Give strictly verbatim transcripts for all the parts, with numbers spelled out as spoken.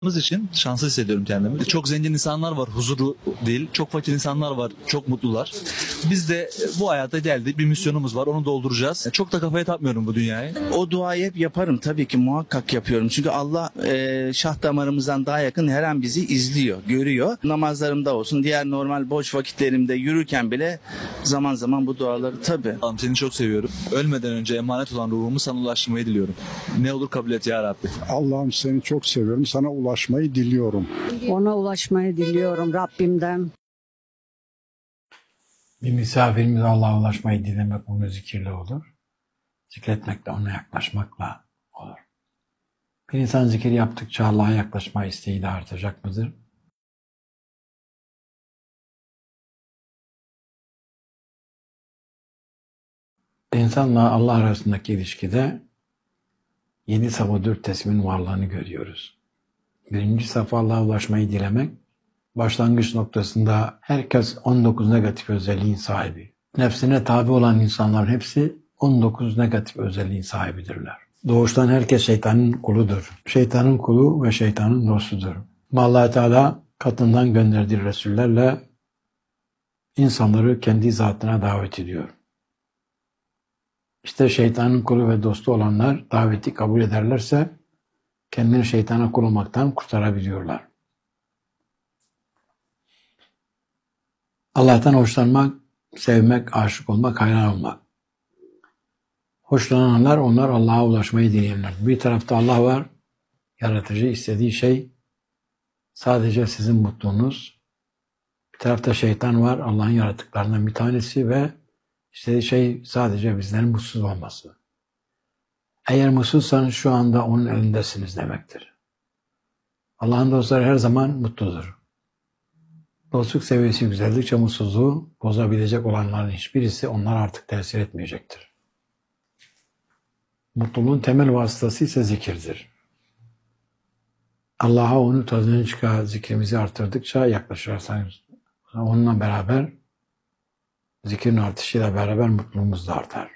için şanslı hissediyorum kendimi. Çok zengin insanlar var, huzuru değil. Çok fakir insanlar var, çok mutlular. Biz de bu hayata geldik, bir misyonumuz var, onu dolduracağız. Çok da kafaya takmıyorum bu dünyayı. O duayı hep yaparım, tabii ki muhakkak yapıyorum. Çünkü Allah e, şah damarımızdan daha yakın her an bizi izliyor, görüyor. Namazlarımda olsun, diğer normal boş vakitlerimde yürürken bile zaman zaman bu duaları tabii. Allah'ım seni çok seviyorum. Ölmeden önce emanet olan ruhumu sana ulaştırmayı diliyorum. Ne olur kabul et ya Rabbi. Allah'ım seni çok seviyorum. Sana ulaşmayı diliyorum. Ona ulaşmayı diliyorum Rabbimden. Bir misafirimize Allah'a ulaşmayı dilemek onu zikirle olur. Zikretmekle ona yaklaşmakla olur. Bir insan zikir yaptıkça Allah'a yaklaşma isteği de artacak mıdır? İnsanla Allah arasındaki ilişkide yedi safa dört teslimin varlığını görüyoruz. Birinci safa Allah'a ulaşmayı dilemek, başlangıç noktasında herkes on dokuz negatif özelliğin sahibi. Nefsine tabi olan insanların hepsi on dokuz negatif özelliğin sahibidirler. Doğuştan herkes şeytanın kuludur. Şeytanın kulu ve şeytanın dostudur. Allah Teala katından gönderdiği Resullerle insanları kendi zatına davet ediyor. İşte şeytanın kulu ve dostu olanlar daveti kabul ederlerse kendini şeytana kul olmaktan kurtarabiliyorlar. Allah'tan hoşlanmak, sevmek, aşık olmak, hayran olmak. Hoşlananlar onlar Allah'a ulaşmayı dileyenler. Bir tarafta Allah var, yaratıcı, istediği şey sadece sizin mutluluğunuz. Bir tarafta şeytan var, Allah'ın yaratıklarından bir tanesi ve istediği şey sadece bizlerin mutsuz olması. Eğer mutsuzsanız şu anda onun elindesiniz demektir. Allah'ın dostları her zaman mutludur. Dostluk seviyesi yükseldikçe mutsuzluğu bozabilecek olanların hiçbirisi onlara artık tesir etmeyecektir. Mutluluğun temel vasıtası ise zikirdir. Allah'a onu tadını çıkar, zikrimizi artırdıkça yaklaşırsanız onunla beraber zikrin artışıyla beraber mutluluğumuz da artar.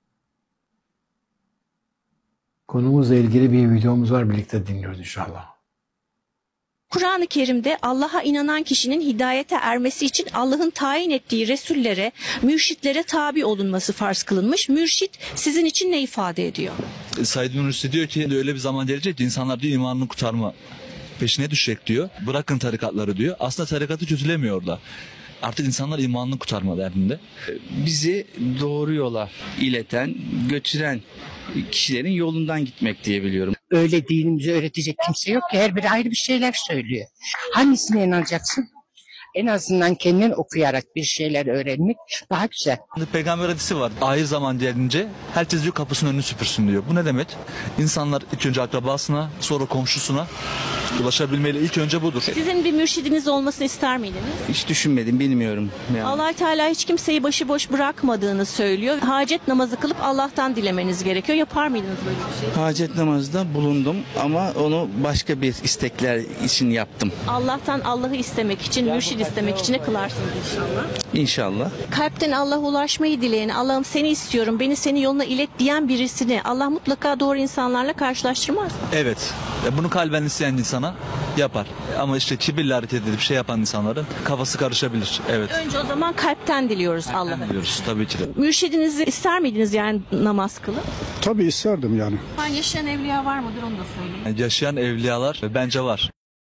Konumuzla ilgili bir videomuz var, birlikte dinliyoruz inşallah. Kur'an-ı Kerim'de Allah'a inanan kişinin hidayete ermesi için Allah'ın tayin ettiği Resullere, mürşitlere tabi olunması farz kılınmış. Mürşit sizin için ne ifade ediyor? Said Nursi diyor ki öyle bir zaman gelecek ki insanlar diyor imanını kurtarma peşine düşecek diyor. Bırakın tarikatları diyor. Aslında tarikatı kötülemiyor orada. Artık insanlar imanını kurtarma derdinde. Bizi doğru yola ileten, götüren kişilerin yolundan gitmek diye biliyorum. Öyle dinimizi öğretecek kimse yok ki, her biri ayrı bir şeyler söylüyor. Hangisine inanacaksın? En azından kendin okuyarak bir şeyler öğrenmek daha güzel. Peygamber hadisi var. Ahir zaman gelince herkes diyor kapısının önünü süpürsün diyor. Bu ne demek? İnsanlar ilk önce akrabasına, sonra komşusuna ulaşabilmeli. İlk önce budur. Sizin bir mürşidiniz olmasını ister miydiniz? Hiç düşünmedim, bilmiyorum. Yani. Allah Teala hiç kimseyi başıboş bırakmadığını söylüyor. Hacet namazı kılıp Allah'tan dilemeniz gerekiyor. Yapar mıydınız böyle bir şey? Hacet namazda bulundum ama onu başka bir istekler için yaptım. Allah'tan Allah'ı istemek için, mürşid istemek için ne kılarsınız inşallah? İnşallah. Kalpten Allah'a ulaşmayı dileyen, Allah'ım seni istiyorum, beni senin yoluna ilet diyen birisini Allah mutlaka doğru insanlarla karşılaştırmaz mı? Evet. Bunu kalben isteyen insana yapar. Ama işte kibirle hareket edip şey yapan insanların kafası karışabilir. Evet. Önce o zaman kalpten diliyoruz Allah'a. Diyoruz tabii ki de. Mürşidinizi ister miydiniz yani namaz kılıp? Tabii isterdim yani. Yaşayan evliya var mıdır onu da söyleyin. Yani yaşayan evliyalar bence var.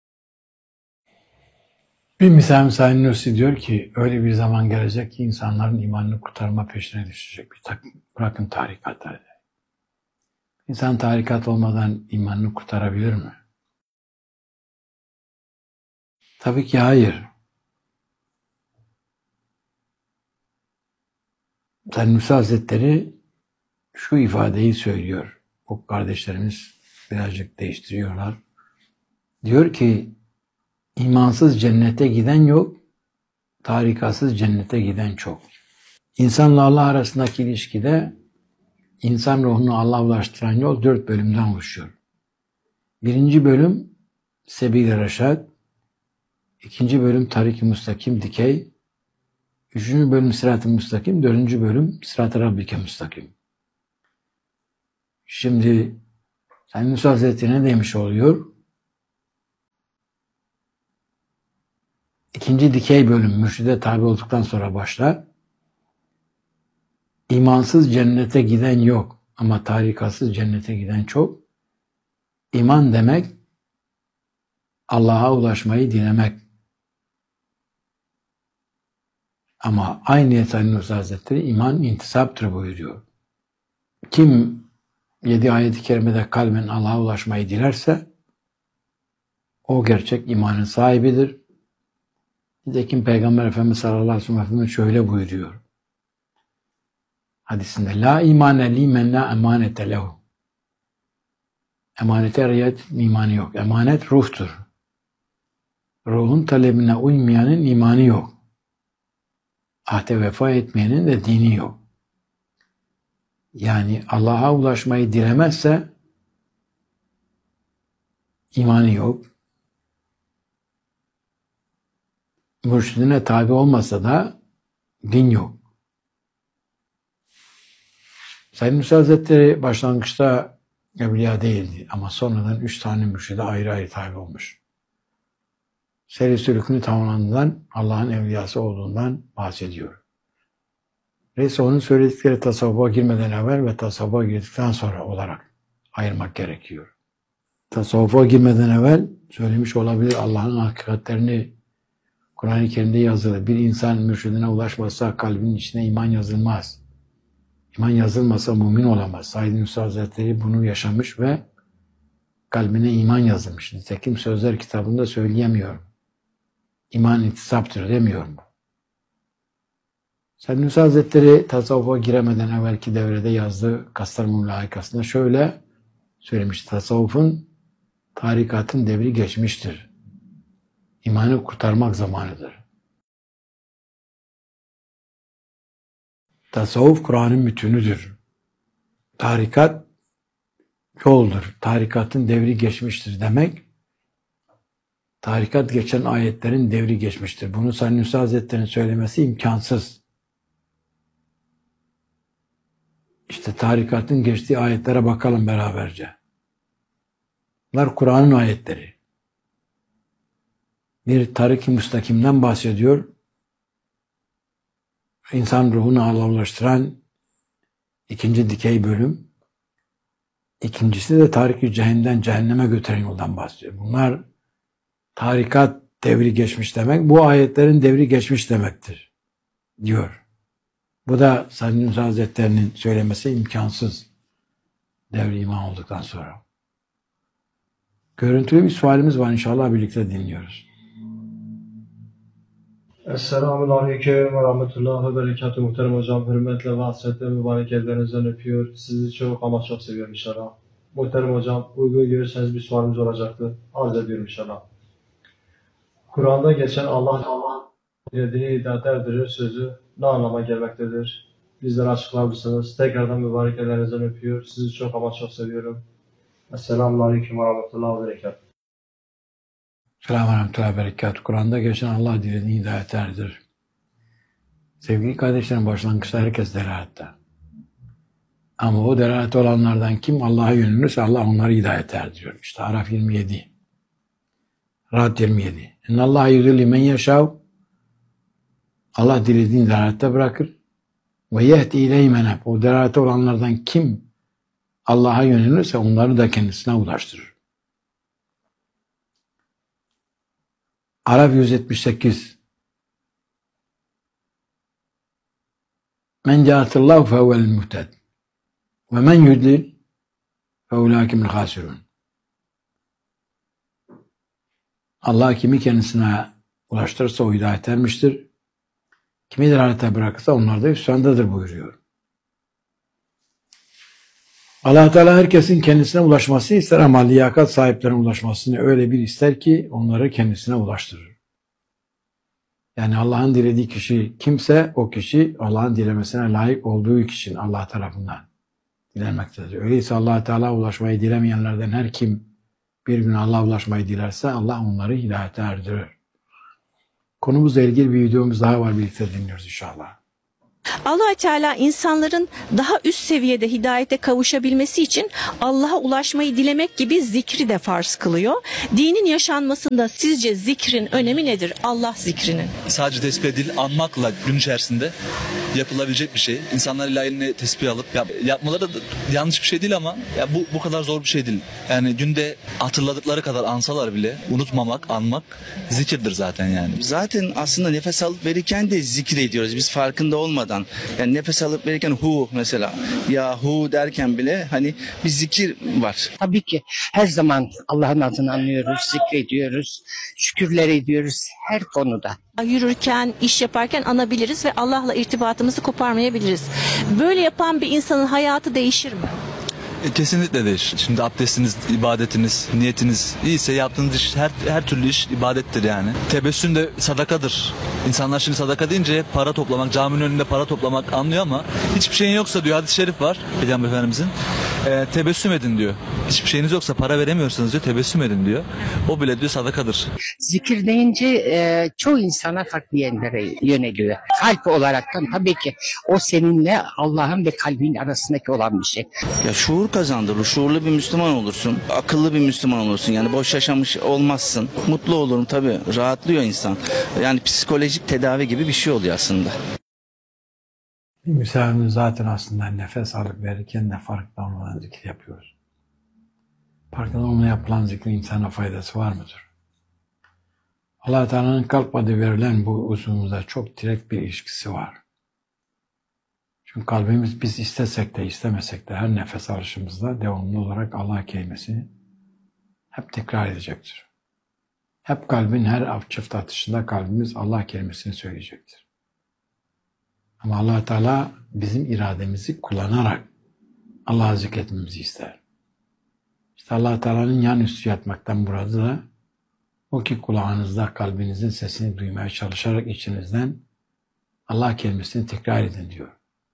Bir misal Said Nursi diyor ki öyle bir zaman gelecek ki insanların imanını kurtarma peşine düşecek. Bir takım, bırakın tarikatları. İnsan tarikat olmadan imanını kurtarabilir mi? Tabii ki hayır. Said Nursi Hazretleri şu ifadeyi söylüyor. O kardeşlerimiz birazcık değiştiriyorlar. Diyor ki İmansız cennete giden yok, tarikatsız cennete giden çok. İnsanla Allah arasındaki ilişkide insan ruhunu Allah'a ulaştıran yol dört bölümden oluşuyor. Birinci bölüm Sebil-i Reşad, ikinci bölüm Tarik-i Müstakim, dikey, üçüncü bölüm Sırat-ı Müstakim, dördüncü bölüm Sırat-ı Rabbike Müstakim. Şimdi Said Nursi Hazretleri ne demiş oluyor? İkinci dikey bölüm mürşide tabi olduktan sonra başlar. İmansız cennete giden yok ama tarikatsız cennete giden çok. İman demek Allah'a ulaşmayı dilemek. Ama aynı Said Nursi Hazretleri iman intisaptır buyuruyor. Kim yedi ayet-i kerimede kalben Allah'a ulaşmayı dilerse o gerçek imanın sahibidir. Nitekim Peygamber Efendimiz sallallahu aleyhi ve sellem şöyle buyuruyor. Hadisinde la imane li men la emanete lehu. Emanete riayet imanı yok. Emanet ruhtur. Ruhun talebine uymayanın imanı yok. Ahde vefa etmeyenin de dini yok. Yani Allah'a ulaşmayı dilemezse imanı yok. Mürşidine tabi olmasa da din yok. Said Nursi Hazretleri başlangıçta evliya değildi ama sonradan üç tane mürşide ayrı ayrı tabi olmuş. Seyri sülükünü tamamlandığından Allah'ın evliyası olduğundan bahsediyor. Neyse onun söyledikleri tasavvufa girmeden evvel ve tasavvufa girdikten sonra olarak ayırmak gerekiyor. Tasavvufa girmeden evvel söylemiş olabilir Allah'ın hakikatlerini Kur'an-ı Kerim'de yazılı. Bir insan mürşidine ulaşmazsa kalbinin içine iman yazılmaz. İman yazılmasa mümin olamaz. Said Nursi Hazretleri bunu yaşamış ve kalbine iman yazılmış. Nitekim Sözler kitabında söyleyemiyorum. İman intisaptır demiyorum. Said Nursi Hazretleri tasavvufa giremeden evvelki devrede yazdığı Kastamonu layıkasında şöyle söylemiş. Tasavvufun, tarikatın devri geçmiştir. İmanı kurtarmak zamanıdır. Tasavvuf Kur'an'ın bütünüdür. Tarikat yoldur. Tarikatın devri geçmiştir demek, tarikat geçen ayetlerin devri geçmiştir. Bunu Said Nursi Hazretleri'nin söylemesi imkansız. İşte tarikatın geçtiği ayetlere bakalım beraberce. Bunlar Kur'an'ın ayetleri. Bir tarik-i müstakimden bahsediyor. İnsan ruhunu Allah'laştıran ikinci dikey bölüm. İkincisi de tarik-i cehennemden cehenneme götüren yoldan bahsediyor. Bunlar tarikat devri geçmiş demek, bu ayetlerin devri geçmiş demektir diyor. Bu da Said Nursi Hazretleri'nin söylemesi imkansız devri iman olduktan sonra. Görüntülü bir sualimiz var, inşallah birlikte dinliyoruz. Esselamun Aleyküm ve Rahmetullah ve Berekatuhu. Muhterem hocam, hürmetle ve hasretle mübarek ellerinizden öpüyor. Sizi çok ama çok seviyorum inşallah. Muhterem hocam, uygun görürseniz bir sualimiz olacaktı. Arz ediyorum inşallah. Kur'an'da geçen Allah Allah dilediğini hidayet erdirir sözü ne anlama gelmektedir? Bizlere açıklar mısınız? Tekrardan mübarek ellerinizden öpüyor. Sizi çok ama çok seviyorum. Esselamun Aleyküm ve Rahmetullah ve Berekatuhu. Selamun Aleyküm ve Berekatuhu. Kur'an'da geçen Allah dilediğini hidayet erdirir. Sevgili kardeşlerim, başlangıçta herkes delalette. Ama o delalette olanlardan kim Allah'a yönelirse Allah onları hidayet erdiriyor. İşte Araf yirmi yedi. Ra'd yirmi yedi. İnnallâhe yudilli men yeşâv. Allah dilediğini delalette bırakır. Ve yehdi ileyhi men hab. O delalette olanlardan kim Allah'a yönelirse onları da kendisine ulaştırır. Araf yüz yetmiş sekiz. Men ca'atillahu fehuvel muhted. Ve men yudlil feulâkimul hâsirun. Allah kimi kendisine ulaştırırsa o hidayet ermiştir. Kimi delalete bırakırsa onlar da hüsrandadır buyuruyor. Allah Teala herkesin kendisine ulaşmasını ister ama liyakat sahiplerine ulaşmasını öyle bir ister ki onları kendisine ulaştırır. Yani Allah'ın dilediği kişi kimse o kişi Allah'ın dilemesine layık olduğu için Allah tarafından dilenmektedir. Öyleyse Allah Teala ulaşmayı dilemeyenlerden her kim bir gün Allah'a ulaşmayı dilerse Allah onları hidayete erdirir. Konumuzla ilgili bir videomuz daha var, birlikte dinliyoruz inşallah. Allah Teala insanların daha üst seviyede hidayete kavuşabilmesi için Allah'a ulaşmayı dilemek gibi zikri de farz kılıyor. Dinin yaşanmasında sizce zikrin önemi nedir? Allah zikrinin. Sadece tesbih değil, anmakla gün içerisinde yapılabilecek bir şey. İnsanlar illa eline tesbih alıp yap, yapmaları da yanlış bir şey değil ama ya bu bu kadar zor bir şey değil. Yani günde hatırladıkları kadar ansalar bile unutmamak, anmak zikirdir zaten yani. Zaten aslında nefes alıp verirken de zikrediyoruz biz farkında olmadan. Yani nefes alıp verirken hu mesela ya hu derken bile hani bir zikir var. Tabii ki her zaman Allah'ın adını anlıyoruz, zikrediyoruz, şükürler ediyoruz her konuda. Yürürken, iş yaparken anabiliriz ve Allah'la irtibatımızı koparmayabiliriz. Böyle yapan bir insanın hayatı değişir mi? E, kesinlikle değişir. Şimdi abdestiniz, ibadetiniz, niyetiniz iyiyse yaptığınız iş her her türlü iş ibadettir yani. Tebessüm de sadakadır. İnsanlar şimdi sadaka deyince para toplamak, caminin önünde para toplamak anlıyor ama hiçbir şeyin yoksa diyor hadis-i şerif var Peygamber Efendimizin. E, tebessüm edin diyor. Hiçbir şeyiniz yoksa para veremiyorsanız diyor tebessüm edin diyor. O bile diyor sadakadır. Zikir deyince e, çoğu insana farklı yerlere yöneliyor. Kalp olaraktan tabii ki o seninle Allah'ın ve kalbin arasındaki olan bir şey. Ya şuur kazandırır. Şuurlu bir Müslüman olursun. Akıllı bir Müslüman olursun. Yani boş yaşamış olmazsın. Mutlu olurum tabii. Rahatlıyor insan. Yani psikolojik tedavi gibi bir şey oluyor aslında. Bir misafirimiz zaten aslında nefes alıp verirken de farkında olmadan zikir yapıyoruz. Farkında olmadan yapılan zikrin insana faydası var mıdır? Allah Teala'nın kalp adı verilen bu uzunluğunda çok direkt bir ilişkisi var. Çünkü kalbimiz biz istesek de istemesek de her nefes alışımızda devamlı olarak Allah kelimesini hep tekrar edecektir. Hep kalbin her çift atışında kalbimiz Allah kelimesini söyleyecektir. Ama Allah Teala bizim irademizi kullanarak Allah'ı zikretmemizi ister. İşte Allah Teala'nın yan üstü yatmaktan burada da o ki kulağınızda kalbinizin sesini duymaya çalışarak içinizden Allah kelimesini tekrar edin diyor.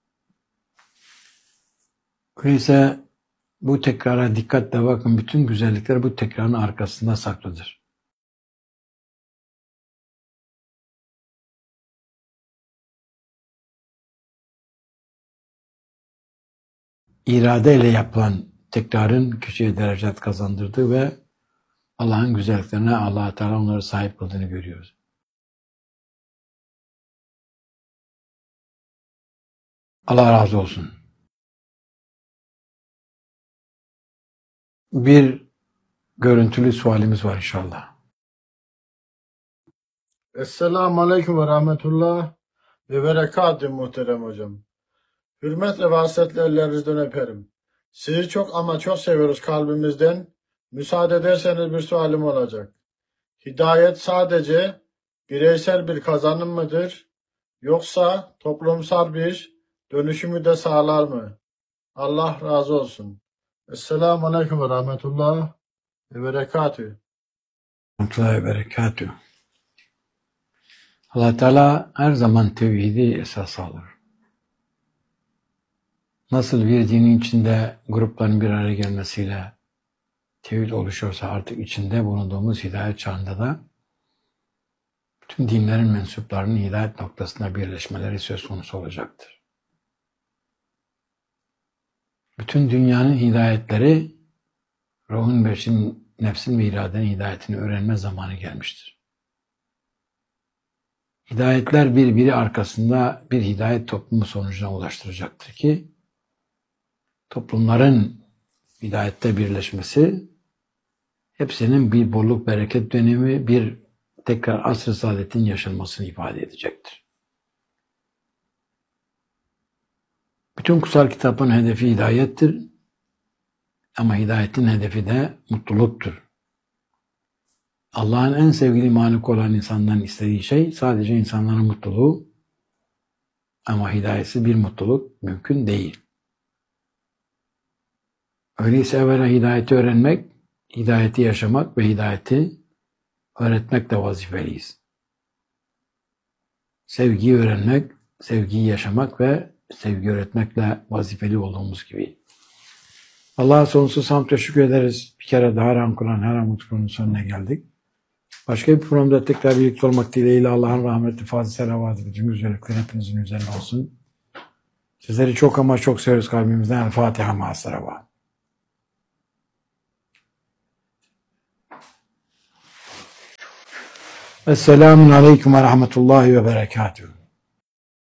Öyleyse bu tekrara dikkatle bakın. Bütün güzellikler bu tekrarın arkasında saklıdır. İradeyle yapılan tekrarın kişiye derecet kazandırdığı ve Allah'ın güzelliklerine Allah-u Teala onları sahip kıldığını görüyoruz. Allah razı olsun. Bir görüntülü sualimiz var inşallah. Esselamu Aleyküm ve Rahmetullah ve Berekatü muhterem hocam. Hürmetle ve hasretle ellerinizden öperim. Sizi çok ama çok seviyoruz kalbimizden. Müsaade ederseniz bir sualim olacak. Hidayet sadece bireysel bir kazanım mıdır? Yoksa toplumsal bir dönüşümü de sağlar mı? Allah razı olsun. Esselamu Aleyküm ve Rahmetullah ve Berekatü. Rahmetullahi ve Berekatü. Allah Teala her zaman tevhidi esas alır. Nasıl bir dinin içinde grupların bir araya gelmesiyle tevhid oluşuyorsa artık içinde bulunduğumuz hidayet çağında da bütün dinlerin mensuplarının hidayet noktasına birleşmeleri söz konusu olacaktır. Bütün dünyanın hidayetleri ruhun, beşin, nefsin ve iradenin hidayetini öğrenme zamanı gelmiştir. Hidayetler birbiri arkasında bir hidayet toplumu sonucuna ulaştıracaktır ki toplumların hidayette birleşmesi hepsinin bir bolluk bereket dönemi, bir tekrar asr-ı saadetin yaşanmasını ifade edecektir. Bütün kutsal kitabın hedefi hidayettir ama hidayetin hedefi de mutluluktur. Allah'ın en sevgili malik olan insanların istediği şey sadece insanların mutluluğu ama hidayetsiz bir mutluluk mümkün değil. Öyleyse evvela hidayeti öğrenmek, hidayeti yaşamak ve hidayeti öğretmekle vazifeliyiz. Sevgiyi öğrenmek, sevgiyi yaşamak ve sevgi öğretmekle vazifeli olduğumuz gibi. Allah'a sonsuz hamd teşekkür ederiz. Bir kere daha Ram Kur'an her an mutluğunun sonuna geldik. Başka bir programda tekrar birlikte olmak dileğiyle Allah'ın rahmeti, fazl-ı selavatı, bütün güzellikler hepinizin üzerine olsun. Sizleri çok ama çok seviyoruz kalbimizden. El Fatiha ma'as-salavat. Esselamun aleyküm ve rahmetullahi ve berekatuhu.